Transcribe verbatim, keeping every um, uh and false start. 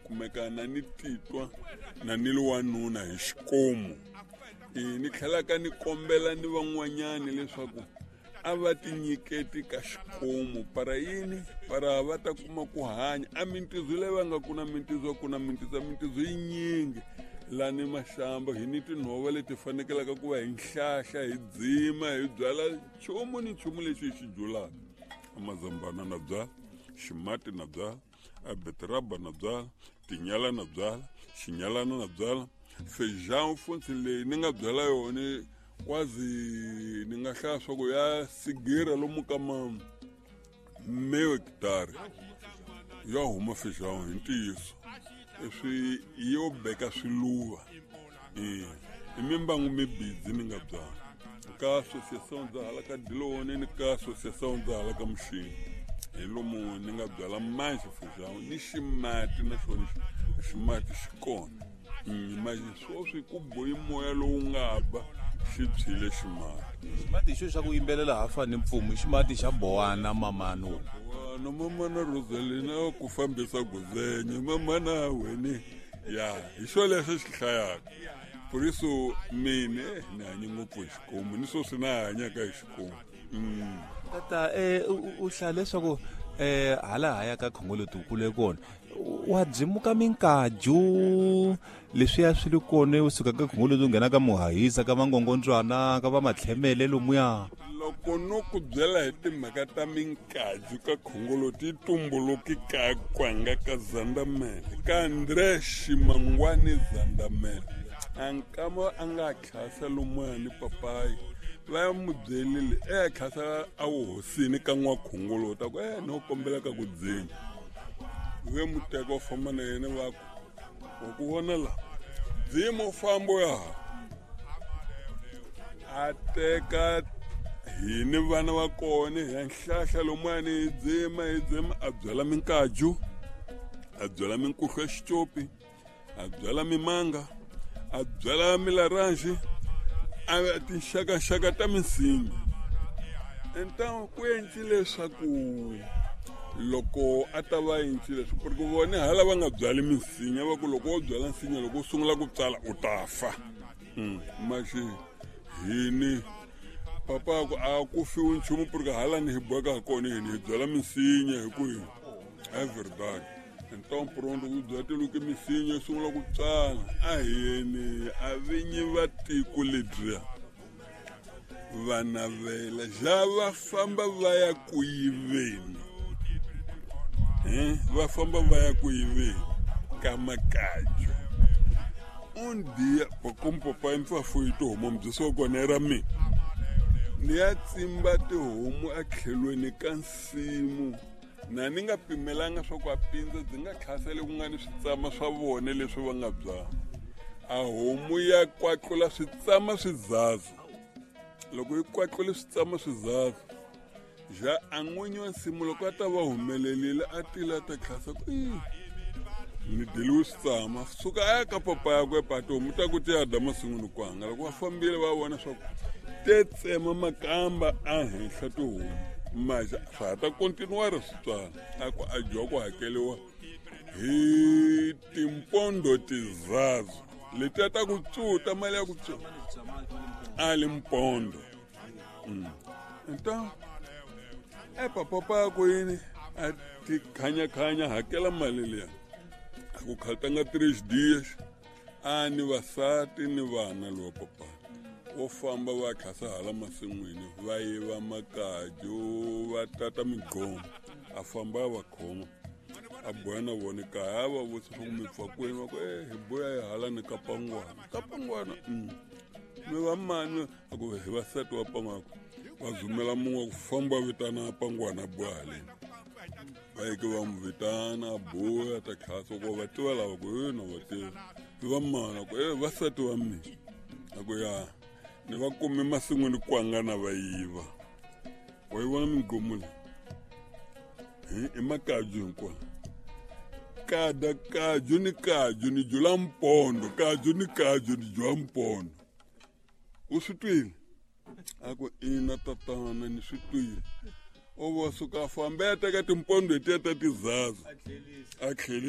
kumeka na ni titwa na ni lo wanuna hi xikomu ni tlhelaka ni kombela ni van'wanyani leswaku a va tinyiketi ka xikomu para yini para va ta kuma ku hanya a mintizo leyi va nga ku na mintizo ku na mintizo mintizo yi nyingi la ni maxamba hi ni tinhova leti fanekelaka ku va hi nhlahla hi dzima hi byala nchumu ni nchumu lexi hi xi byalaka amazambana na byala ximati na byala a beteraba na byala tinyala na byala xinyalana na byala feijão fonsi leyi ni nga byala yona kwazi ni nga hlaya swa ku ya sigira lomu ka ma mewe hekitari ya huma feijão hi ntiyiso leswi yo beka swiluva i mimbangu mibidzi ni nga byala ka associação dza hala ka Diloni ni ka associação dza hala ka Muxini hi lomu ni nga byala manje feijão ni ximati na xona ximati xi kona manje swoswi ku bohi moya lowu nga ba xi tshile ximati ximati xo xa ku yimbelela hafa ni mpfumu ximati xa bohana mamano no mamana Rosalina ku fambisa guzenye mamana weni ya hi xo lexo xi hlayaka por isso mine ni hanye ngopfu hi xikomu ni swo swi na hanyaka hi xikomu tata eh u hlaya leswaku eh hala haya ka khongolo tukule kona wa dzimuka minkaju leswiya swi li kona u suka ka khongolo tu nghena ka muhahisa ka vangongondzwana ka va matlhemele lomuya loko no ku byela hi timhaka ta minkaju ka khongolo ti tumbuluki ka kwanga ka Zandamele ka Andre Ximangwani Zandamele ankama a nga tlhasa lomuya ni papayi va ya mu byelile e tlhasa a vuhosini ka n'wakhongolo ta ku e no kombela ka ku dzima we muteka u famba na yena va ku ku vona la dzima u famba ya a teka hini vana va kona hi nhlahla lomuya ni hi dzima hi dzima a byala minkaju a byala minkuhlu ya xicopi a byala mimanga a byala milaranji a tinxakaxaka ta misinya então ku endli leswaku loko a ta va endli leswi porque vona hala va nga byali misinya va ku loko wo byala nsinya loko u sungula ku tsala u ta fa maxi hini papa ku a ku fiwi nchumu porque hala ni hi boheka kona hini hi byala misinya hi ku hi a verdade então pronto ku byatelo ke misinya sungula ku tsala a hini a vinyi va tiko ledya vanavela ja va famba va ya ku yiveni eh va famba va ya ku yiveni ka makaju un dia pokompo pa mfa foi to homo mdziso kona era mi ni ya tsimba tihomu a tlhelweni ka nsimu na ni nga pimelanga swa ku apindza dzi nga tlhasele ku nga ni switsama swa vone leswi va nga byala a homu ya kwatlula switsama swizaza loko yi kwatlule switsama swizaza ja a n'winyi wa nsimu loko a ta va humelelile a tila ta tlhasa ku ni deliwe switsama suka a ya ka papa yakwe epati homu ta ku ti ya dya masunguni ku hanga loko va fambile va vona swa ku te tsema makamba a henhla tihomu maja swa ha ta kontinuara switswala a ku a dyiwa ku hakeliwa hi timpondo tizazo leti a ta ku tsuta mali ya ku tsuta a li mpondo então e papa yakwe yini a ti khanya-khanya hakela mali liya a ku khatanga três dias a ni vasati ni vana lowa papa wo famba va tlhasa hala masin'wini va yiva makaju va tata migqomo a famba va khoma a boya na vona kaya a va vutisa swa ku mi pfa kwini va ku e hi boya hi hala ni kapangwana kapangwana mi va mani a ku hi vasati va pangwako va zumela mun'we ku famba vitana pangwana boya haleni va yeke va mu vitana a boya ta tlhasa ku va tiva lava ku yini va tiva i va mani ku e vasati va mina a ku ya ni va kumi masin'wini kwangana va yiva wa yi vona migqomo leyi i makaju hinkwawo kada kaju ni kaju ni jula mpondo kaju ni kaju ni jula mpondo u swi twile a ku ina tatana ni swi twile o va suka a famba ya teka timpondo letiya ta tizaza a tlheli